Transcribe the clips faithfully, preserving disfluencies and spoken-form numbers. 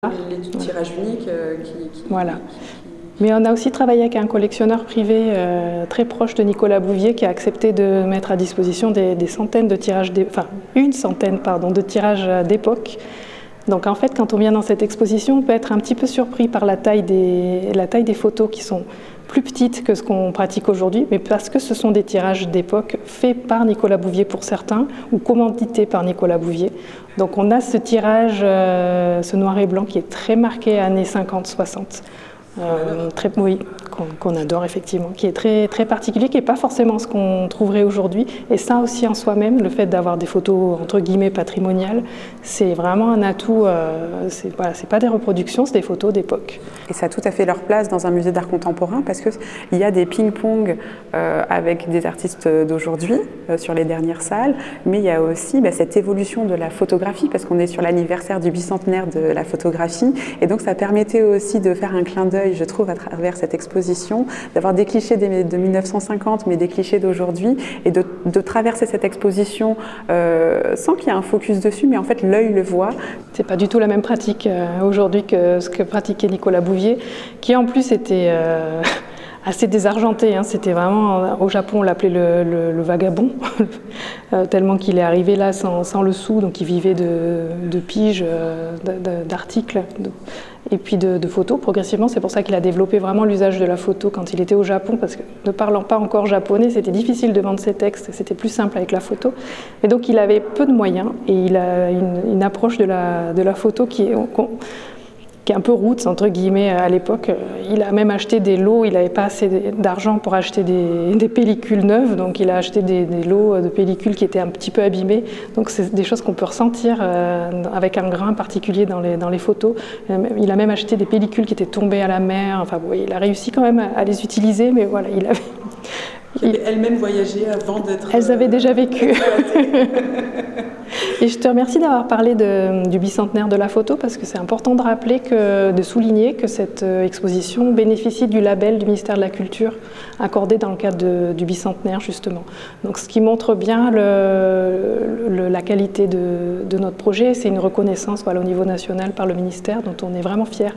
Les, les tirages uniques euh, qui, qui... Voilà. Mais on a aussi travaillé avec un collectionneur privé euh, très proche de Nicolas Bouvier qui a accepté de mettre à disposition des, des centaines de tirages, enfin une centaine pardon, de tirages d'époque. Donc en fait, quand on vient dans cette exposition, on peut être un petit peu surpris par la taille des, la taille des photos qui sont plus petites que ce qu'on pratique aujourd'hui, mais parce que ce sont des tirages d'époque faits par Nicolas Bouvier pour certains, ou commandités par Nicolas Bouvier. Donc on a ce tirage, euh, ce noir et blanc qui est très marqué années cinquante soixante. Euh, très, oui, qu'on, qu'on adore effectivement, qui est très, très particulier, qui n'est pas forcément ce qu'on trouverait aujourd'hui. Et ça aussi en soi-même, le fait d'avoir des photos entre guillemets patrimoniales, c'est vraiment un atout. Euh, c'est, voilà, c'est pas des reproductions, c'est des photos d'époque. Et ça a tout à fait leur place dans un musée d'art contemporain parce qu'il y a des ping-pong euh, avec des artistes d'aujourd'hui euh, sur les dernières salles, mais il y a aussi bah, cette évolution de la photographie parce qu'on est sur l'anniversaire du bicentenaire de la photographie et donc ça permettait aussi de faire un clin d'œil, je trouve, à travers cette exposition, d'avoir des clichés de mille neuf cent cinquante, mais des clichés d'aujourd'hui, et de, de traverser cette exposition euh, sans qu'il y ait un focus dessus, mais en fait l'œil le voit. C'est pas du tout la même pratique euh, aujourd'hui que ce que pratiquait Nicolas Bouvier, qui en plus était euh, assez désargenté. Hein. C'était vraiment, au Japon, on l'appelait le, le, le vagabond, euh, tellement qu'il est arrivé là sans, sans le sou, donc il vivait de, de piges, euh, d'articles. De, et puis de, de photos progressivement. C'est pour ça qu'il a développé vraiment l'usage de la photo quand il était au Japon, parce que ne parlant pas encore japonais, c'était difficile de vendre ses textes, c'était plus simple avec la photo. Et donc il avait peu de moyens et il a une, une approche de la, de la photo qui est, qui est un peu roots, entre guillemets, à l'époque. Il a même acheté des lots, il n'avait pas assez d'argent pour acheter des, des pellicules neuves, donc il a acheté des, des lots de pellicules qui étaient un petit peu abîmées. Donc c'est des choses qu'on peut ressentir euh, avec un grain particulier dans les, dans les photos. Il a même acheté des pellicules qui étaient tombées à la mer. Enfin, bon, il a réussi quand même à les utiliser, mais voilà, il avait... Qui avaient elles-mêmes voyagé avant d'être... Elles avaient déjà vécu. Et je te remercie d'avoir parlé de, du bicentenaire de la photo parce que c'est important de rappeler, que, de souligner que cette exposition bénéficie du label du ministère de la Culture accordé dans le cadre de, du bicentenaire justement. Donc ce qui montre bien le, le, la qualité de, de notre projet, c'est une reconnaissance voilà, au niveau national par le ministère dont on est vraiment fiers.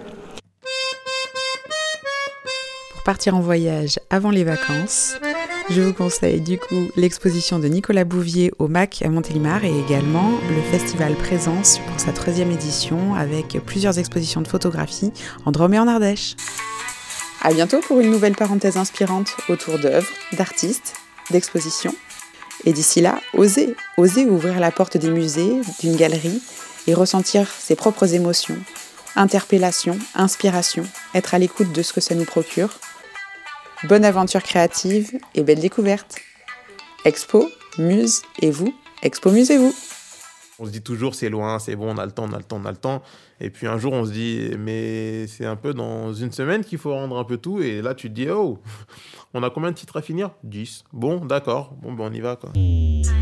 Pour partir en voyage avant les vacances, je vous conseille du coup l'exposition de Nicolas Bouvier au M A C à Montélimar et également le festival Présence pour sa troisième édition avec plusieurs expositions de photographie en Drôme et en Ardèche. À bientôt pour une nouvelle parenthèse inspirante autour d'œuvres, d'artistes, d'expositions. Et d'ici là, osez, osez ouvrir la porte des musées, d'une galerie et ressentir ses propres émotions, interpellation, inspiration, être à l'écoute de ce que ça nous procure. Bonne aventure créative et belle découverte. Expo, muse et vous, expo, musez-vous. On se dit toujours c'est loin, c'est bon, on a le temps, on a le temps, on a le temps. Et puis un jour on se dit mais c'est un peu dans une semaine qu'il faut rendre un peu tout. Et là tu te dis oh, on a combien de titres à finir ? dix. Bon, d'accord, bon ben on y va quoi.